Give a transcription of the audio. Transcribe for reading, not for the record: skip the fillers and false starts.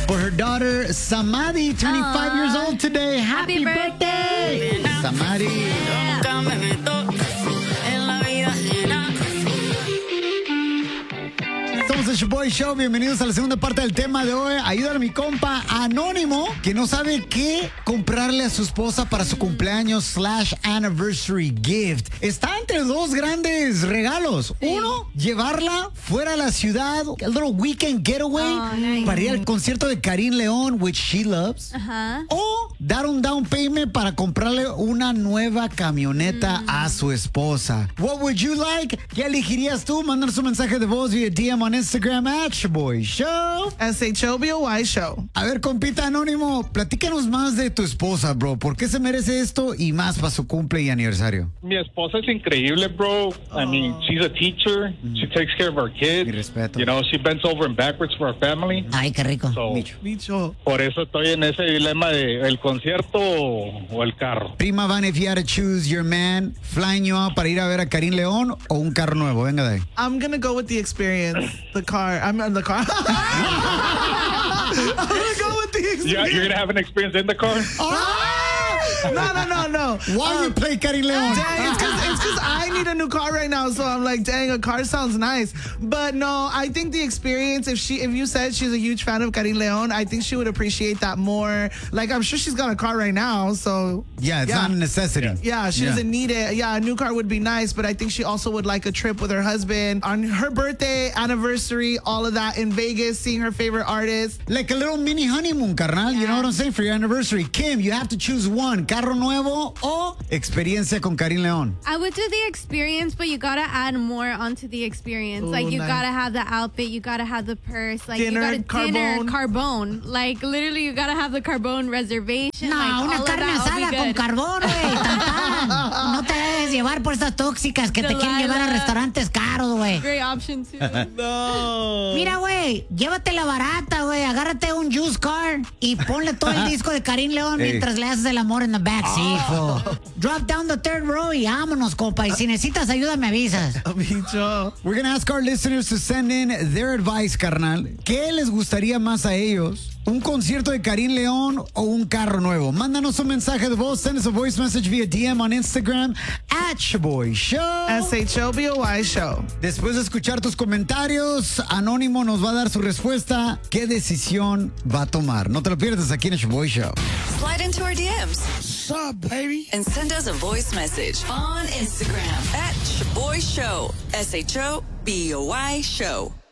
for her daughter, Samadhi, turning 5 years old today. Happy birthday, Samadhi. Somos el Shoboy Show. Bienvenidos a la segunda parte del tema de hoy. Ayuda a mi compa Anónimo, que no sabe qué comprarle a su esposa para su cumpleaños / anniversary gift. Está entre dos grandes regalos. Uno, llevarla fuera de la ciudad, a little weekend getaway, para ir al concierto de Karim León, which she loves. O dar un down payment para comprarle una nueva camioneta a su esposa. What would you like? ¿Qué elegirías tú? Mándanos un mensaje de voz vía DM on Instagram at Shoboy Show. SHOBOY Show. A ver, compita Anónimo, platícanos más de tu esposa, bro. ¿Por qué se merece esto y más para su cumple y aniversario? Mi esposa es increíble, bro. I mean, she's a teacher. She takes care of our kids. Mi respeto. You know, she bends over and backwards for our family. Ay, qué rico. So, Micho. por eso estoy en ese dilema de el concierto o el carro. Prima Van, if you had to choose your man flying you out para ir a ver a Karim León o un carro nuevo, venga de ahí. I'm gonna go with the experience. The car. I'm in the car. I'm gonna go with the experience. You're going to have an experience in the car? No. Why you play Karim León? Dang, it's because I need a new car right now, so I'm like, dang, a car sounds nice. But no, I think the experience, if you said she's a huge fan of Karim León, I think she would appreciate that more. Like, I'm sure she's got a car right now, so. Yeah, it's not a necessity. Yeah, she doesn't need it. Yeah, a new car would be nice, but I think she also would like a trip with her husband on her birthday, anniversary, all of that in Vegas, seeing her favorite artist. Like a little mini honeymoon, carnal. You know what I'm saying? For your anniversary. Kim, you have to choose one. Carro nuevo o experiencia con Karim León. I would do the experience, but you gotta add more onto the experience. Ooh, like you nice. gotta have the outfit, you gotta have the purse, like Dinner, you gotta Carbone. Carbone. Like literally, you gotta have the Carbone reservation. No, like, una all carne of that will asada be con good. carbón, güey. Tan, tan. No te dejes llevar por estas tóxicas que te quieren llevar a restaurantes caros, güey. Great option too. No. Mira, güey, llévatela barata, güey. Agárrate un juice car y ponle todo el disco de Karim León mientras le haces el amor en the backseat, fool. Drop down the third row y vámonos, compa. Y si necesitas ayuda, me avisas. Micho. We're going to ask our listeners to send in their advice, carnal. ¿Qué les gustaría más a ellos? ¿Un concierto de Karim León o un carro nuevo? Mándanos un mensaje de voz. Send us a voice message via DM on Instagram at Shoboy Show. SHOBOY Show. Después de escuchar tus comentarios, Anónimo nos va a dar su respuesta. ¿Qué decisión va a tomar? No te lo pierdas aquí en el Shoboy Show. Slide into our DMs. What's up, baby? And send us a voice message on Instagram at Shoboy Show. SHOBOY Show.